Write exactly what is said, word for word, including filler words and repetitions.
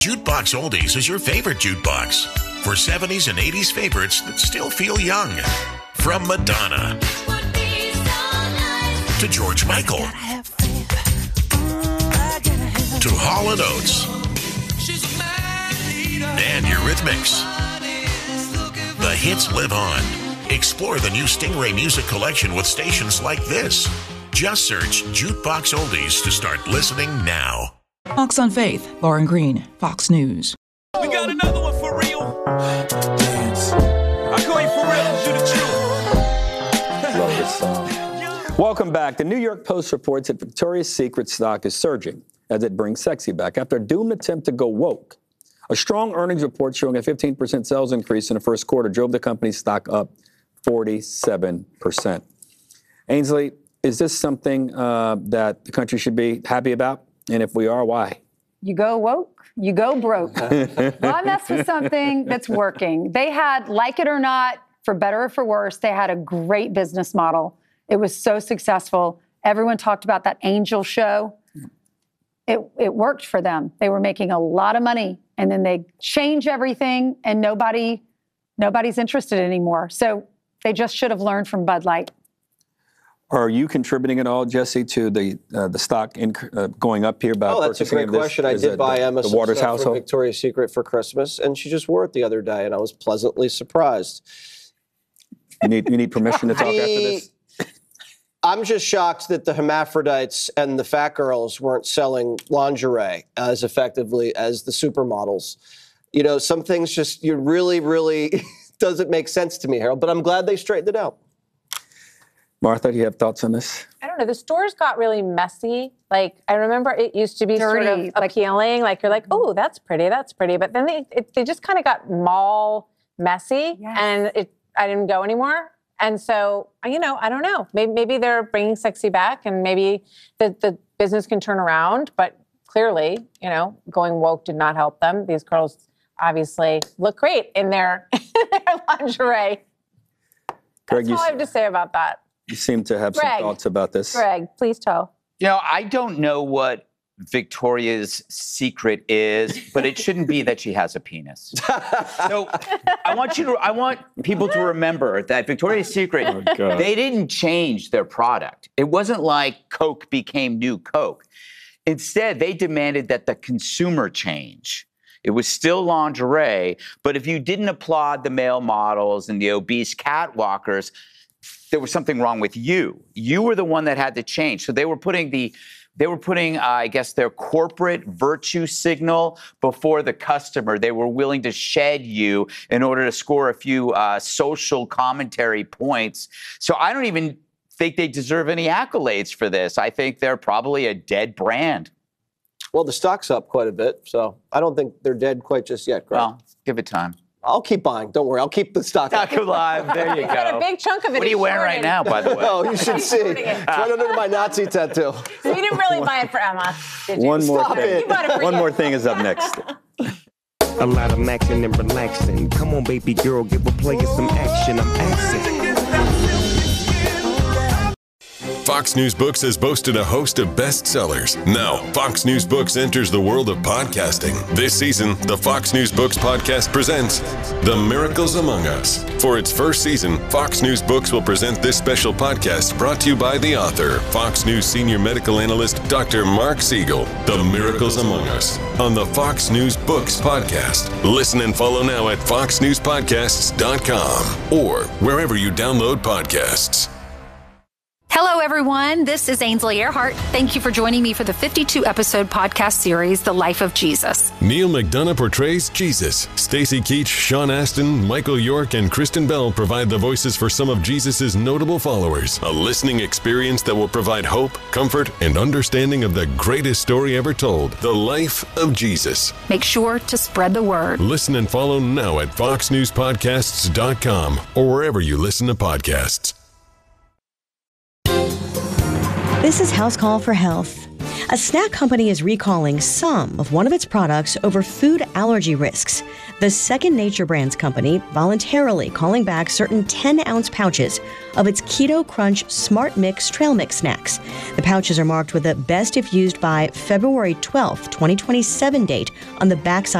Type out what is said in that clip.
Jukebox Oldies is your favorite jukebox for seventies and eighties favorites that still feel young. From Madonna to George Michael to Hall and Oates and Eurythmics. The hits live on. Explore the new Stingray Music Collection with stations like this. Just search Jukebox Oldies to start listening now. Fox on Faith, Lauren Green, Fox News. We got another one for real. Dance. I call you for real, do the truth. Love this song. Welcome back. The New York Post reports that Victoria's Secret stock is surging as it brings sexy back after a doomed attempt to go woke. A strong earnings report showing a fifteen percent sales increase in the first quarter drove the company's stock up forty-seven percent. Ainsley, is this something uh, that the country should be happy about? And if we are, why? You go woke, you go broke. Why mess with something that's working? They had, like it or not, for better or for worse, they had a great business model. It was so successful. Everyone talked about that Angel show. It, it worked for them. They were making a lot of money, and then they change everything, and nobody, nobody's interested anymore. So they just should have learned from Bud Light. Are you contributing at all, Jesse, to the uh, the stock in, uh, going up here? About oh, that's a great question. I did buy Emma some Waters stuff household? from Victoria's Secret for Christmas, and she just wore it the other day, and I was pleasantly surprised. You need you need permission to talk after this? I'm just shocked that the hermaphrodites and the fat girls weren't selling lingerie as effectively as the supermodels. You know, some things just you really, really doesn't make sense to me, Harold. But I'm glad they straightened it out. Martha, do you have thoughts on this? I don't know. The stores got really messy. Like, I remember it used to be Dirty, sort of like- appealing. Like, you're like, oh, that's pretty, that's pretty. But then they it, they just kind of got mall messy, Yes. and it I didn't go anymore. And so, you know, I don't know. Maybe, maybe they're bringing sexy back, and maybe the, the business can turn around. But clearly, you know, going woke did not help them. These girls obviously look great in their, their lingerie. Greg, That's you all I have to say about that. You seem to have Greg. some thoughts about this. Greg, please tell. You know, I don't know what Victoria's secret is, but it shouldn't be that she has a penis. So I want you to, I want people to remember that Victoria's Secret, Oh, they didn't change their product. It wasn't like Coke became new Coke. Instead, they demanded that the consumer change. It was still lingerie, but if you didn't applaud the male models and the obese catwalkers, there was something wrong with you. You were the one that had to change. So they were putting the, they were putting, uh, I guess, their corporate virtue signal before the customer. They were willing to shed you in order to score a few uh, social commentary points. So I don't even think they deserve any accolades for this. I think they're probably a dead brand. Well, the stock's up quite a bit, so I don't think they're dead quite just yet, Greg. Well, give it time. I'll keep buying. Don't worry. I'll keep the stock up. Stock alive. There you Got a go. big chunk of it. What are you is wearing right shorted. now, by the way? Oh, you should see. Shorting It's it. right under my Nazi tattoo. So you didn't really buy it for Emma, did you? One more Stop thing. it. You bought it for One you. more thing is up next. A lot of maxing and relaxing. Come on, baby girl, give a player some action. I'm asking. Fox News Books has boasted a host of bestsellers. Now, Fox News Books enters the world of podcasting. This season, the Fox News Books podcast presents The Miracles Among Us. For its first season, Fox News Books will present this special podcast brought to you by the author, Fox News senior medical analyst, Doctor Mark Siegel. The Miracles Among Us on the Fox News Books podcast. Listen and follow now at fox news podcasts dot com or wherever you download podcasts. Hello, everyone. This is Ainsley Earhart. Thank you for joining me for the fifty-two episode podcast series, The Life of Jesus. Neil McDonough portrays Jesus. Stacey Keach, Sean Astin, Michael York, and Kristen Bell provide the voices for some of Jesus' notable followers. A listening experience that will provide hope, comfort, and understanding of the greatest story ever told, The Life of Jesus. Make sure to spread the word. Listen and follow now at fox news podcasts dot com or wherever you listen to podcasts. This is House Call for Health. A snack company is recalling some of one of its products over food allergy risks. The Second Nature Brands company voluntarily calling back certain ten-ounce pouches of its Keto Crunch Smart Mix Trail Mix snacks. The pouches are marked with a best if used by February twelfth, twenty twenty-seven date on the backside